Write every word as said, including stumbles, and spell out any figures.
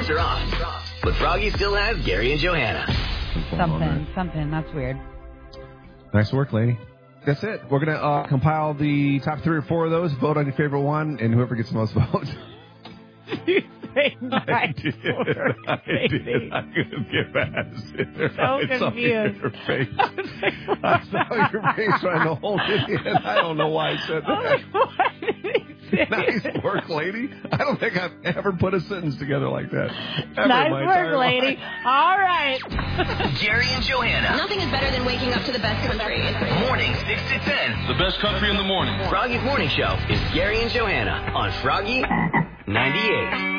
jobs are off. But Froggy still has Gary and Johanna. Something, something. That's weird. Nice work, lady. That's it. We're going to uh, compile the top three or four of those, vote on your favorite one, and whoever gets the most votes. You say nice I did. work, I lady. did. I couldn't get past it. So I saw confused. your face. I saw your face trying to hold it in. I don't know why I said that. Why did he say Nice it? work, lady. I don't think I've ever put a sentence together like that. Ever in Nice my work, entire lady. life. All right. Gary and Johanna. Nothing is better than waking up to the best country. Morning six to ten. The best country in the morning. Froggy's Morning Show is Gary and Johanna on Froggy ninety-eight.